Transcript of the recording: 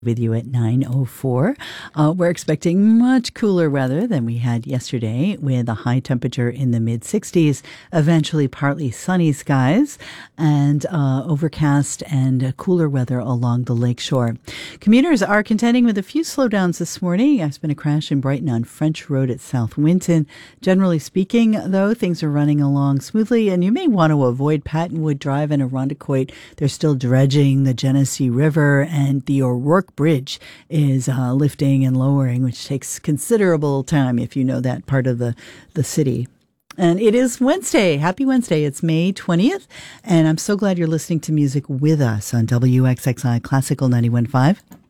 With you at 9:04. We're expecting much cooler weather than we had yesterday, with a high temperature in the mid-60s, eventually partly sunny skies, and overcast and cooler weather along the lakeshore. Commuters are contending with a few slowdowns this morning. There's been a crash in Brighton on French Road at South Winton. Generally speaking, though, things are running along smoothly, and you may want to avoid Pattonwood Drive and Irondequoit. They're still dredging the Genesee River, and the O'Rourke Bridge is lifting and lowering, which takes considerable time if you know that part of the city. And it is Wednesday. Happy Wednesday. It's May 20th. And I'm so glad you're listening to music with us on WXXI Classical 91.5.